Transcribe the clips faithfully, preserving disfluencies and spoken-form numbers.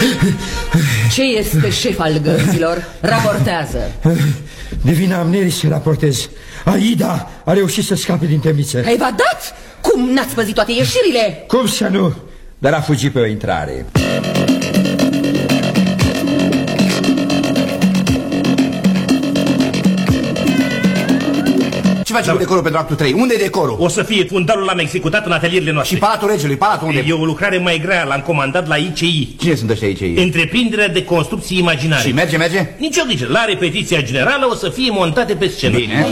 Ce este șef al gărților? Raportează. Divina Amneris se raportez. Aida a reușit să scape din temniță. Ai evadat? Cum n-ați păzit toate ieșirile? Cum să nu? Dar a fugit pe o intrare. Ce facem cu decorul pentru actul trei? Unde e decorul? O să fie fundalul l-am executat în atelierele noastre. Și Palatul Regelui, Palatul unde? E o lucrare mai grea, l-am comandat la I C I. Cine sunt ăștia I C I? Întreprinderea de construcții imaginare. Și merge, merge? Nici o grijă, la repetiția generală o să fie montate pe scenă. Bine.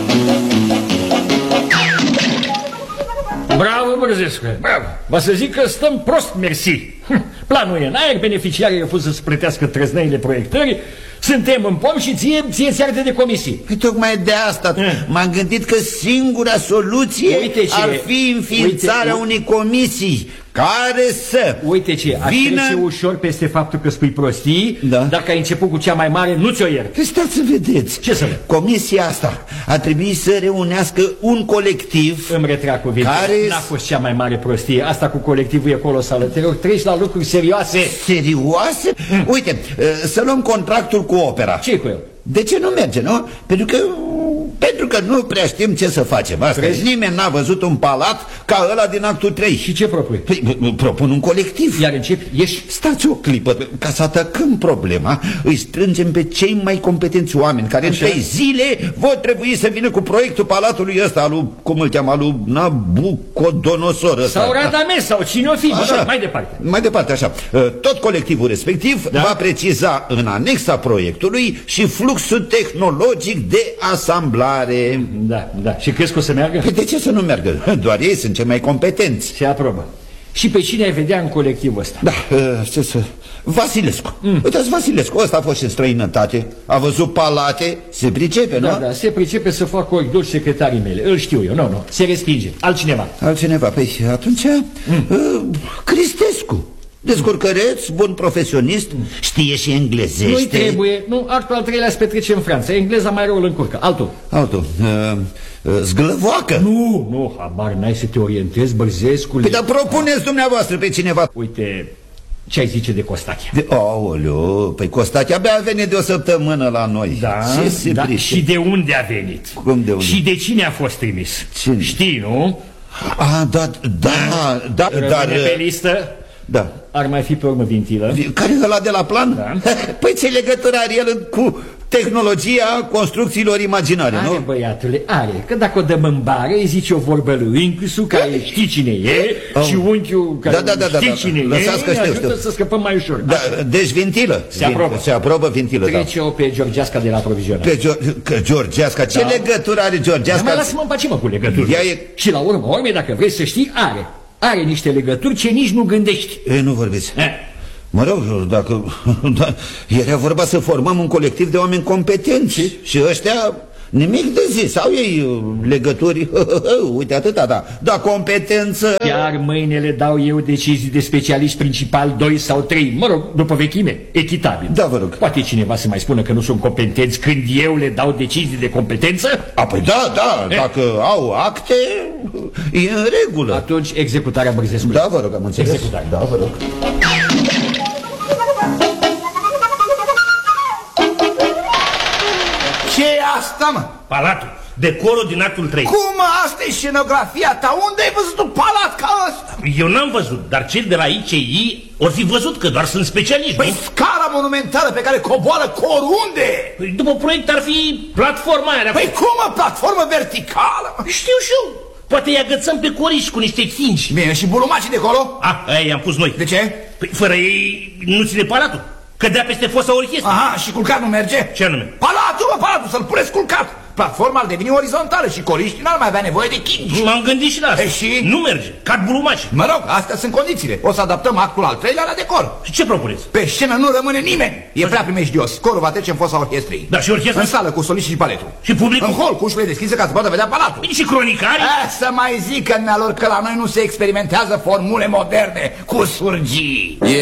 Bravo, Bărzescu, bravo. Vă să zic că stăm prost, mersi. Planul e în aer, beneficiarii au fost să-ți plătească trăznăile proiectării. Suntem în pom și ție, ție ți arde de comisii. Păi tocmai de asta m-am gândit că singura soluție Uite ce, ar fi înființarea uite, unei comisii care să Uite ce, aș vină... trece ușor peste faptul că spui prostii, da. Dacă ai început cu cea mai mare, nu ți-o iert. Păi stați să vedeți. Ce să văd? Comisia asta a trebuit să reunească un colectiv. Îmi retrag cuvintele, care... n-a fost cea mai mare prostie. Asta cu colectivul e colosală. Te rog, treci la lucruri serioase. Serioase? Mm. Uite, să luăm contractul cu opera. Ce cu el? De ce nu merge, nu? Pentru că, pentru că nu prea știm ce să facem. Asta e. Nimeni n-a văzut un palat ca ăla din actul trei. Și ce propui? Păi, propun un colectiv. Iar începi, ieși. Stați o clipă, ca să atacăm problema, îi strângem pe cei mai competenți oameni care în trei zile vor trebui să vină cu proiectul palatului ăsta, alu, cum îl cheamă, alu Nabucodonosor ăsta. Sau Radames, sau cine o fi, așa. Mai departe. Mai departe, așa. Tot colectivul respectiv da? va preciza în anexa proiectului și fluxul tehnologic de asamblare. Da, da. Și crezi că o să meargă? Păi de ce să nu meargă? Doar ei sunt cei mai competenți. Se aprobă. Și pe cine ai vedea în colectivul ăsta? Da, ce să... Vasilescu. Mm. Uitați, Vasilescu, ăsta a fost și în străinătate. A văzut palate, se pricepe, da, nu? Da, se pricepe să facă coridor secretarii mele. Îl știu eu, nu, nu, se respinge. Altcineva. Altcineva, păi atunci mm. uh, Cristescu. Descurcăreț, bun profesionist, știe și englezește. Nu-i trebuie, nu, actul al treilea se petrece în Franța. Engleza mai rău îl încurcă, altul. Altul, uh, uh, zglăvoacă. Nu, nu, habar n-ai să te orientezi, Bărzescule. Păi dar propuneți dumneavoastră pe cineva. Uite, ce ai zice de Costache? De, aoleu, păi Costache abia a venit de o săptămână la noi. Da, ce se da. price? Și de unde a venit? Cum de unde? Și de cine a fost trimis? Cine? Știi, nu? A, da, da, da, Rămâne dar... pe listă? Da. Ar mai fi pe urmă Vintilă. Care e ăla de la plan? Da. Păi ce legătură are el cu tehnologia construcțiilor imaginare, are, nu? Are, băiatule, are. Că dacă o dăm în bare, îi zice o vorbă lui închisul, care știi cine e, oh. și unchiul care da, da, da, știi da, da. cine Lăsați e, că știu, ajută știu. să scăpăm mai ușor. Da, deci Vintilă. Se aprobă. Se aprobă Vintilă, da. Trece-o pe Georgiasca de la provizionare. Pe Gio că Georgiasca, ce da. legătură are Georgiasca? Dar mai lasă-mă în pace, mă, cu legături. E... Și la urmă, urme, dacă vrei să știi, are. Are niște legături ce nici nu gândești. E, nu vorbiți. E. Mă rog, dacă... Da, era vorba să formăm un colectiv de oameni competenți. Și, și ăștia... Nimic de zis, au ei legături, uite atâta, da, da, competență. Chiar mâine le dau eu decizii de specialiști principal doi sau trei, mă rog, după vechime, echitabil. Da, vă rog. Poate cineva să mai spună că nu sunt competenți când eu le dau decizii de competență? A, păi da, da, e? Dacă au acte, e în regulă. Atunci executarea Bărzescului. Da, vă rog, am înțeles. Executarea. Da, vă rog. Ce e asta, mă? Palatul, decorul din actul trei. Cum, asta e scenografia ta? Unde ai văzut un palat ca ăsta? Eu n-am văzut, dar cei de la I C I ori fi văzut că doar sunt specialiști. Păi scara monumentală pe care coboară cor unde? Păi după proiect ar fi platforma aia. Păi cum, mă, platformă verticală? Știu și eu. Poate îi agățăm pe coriși cu niște chingi. Bine, și bulumacii de acolo? Ah, aia i-am pus noi. De ce? Păi fără ei nu ține palatul. Cădea peste fosa orchestră. Aha, și culcat nu merge? Ce anume? Palatul, mă, palatul, să-l puneți culcat. Platforma ar deveni orizontală și coriștii n-ar mai avea nevoie de chingi. M-am gândit și la asta. E și? Nu merge, cad bulumaci. Mă rog, astea sunt condițiile. O să adaptăm actul al treilea la decor. Și ce propuneți? Pe scenă nu rămâne nimeni. E prea primejdios. Corul va trece în fosa orchestrei. Da, și orchestra? În sală cu soliști și paletul. Și publicul? În hol cu ușile deschise ca să poată vedea palatul. Bine, și cronicari? A, să mai zică în lor că la noi nu se experimentează formule moderne cu surgii.